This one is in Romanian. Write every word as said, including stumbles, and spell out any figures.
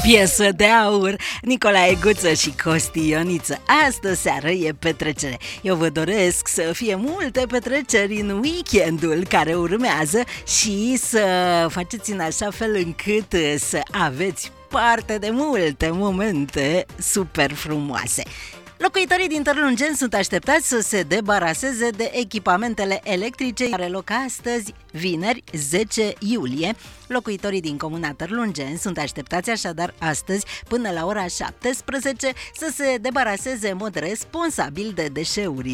Piesă de aur, Nicolae Guță și Costi Ioniță. Astă seară e petrecere. Eu vă doresc să fie multe petreceri în weekendul care urmează și să faceți în așa fel încât să aveți parte de multe momente super frumoase. Locuitorii din Târlungeni sunt așteptați să se debaraseze de echipamentele electrice care loc astăzi, vineri, zece iulie. Locuitorii din comuna Târlungeni sunt așteptați așadar astăzi până la ora șaptesprezece să se debaraseze în mod responsabil de deșeuri